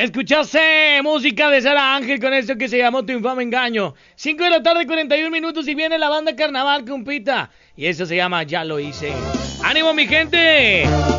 Escuchaste música de Sara Ángel con esto que se llamó Tu Infame Engaño. 5 de la tarde, 41 minutos y viene la banda Carnaval, compita. Y eso se llama Ya Lo Hice. ¡Ánimo, mi gente!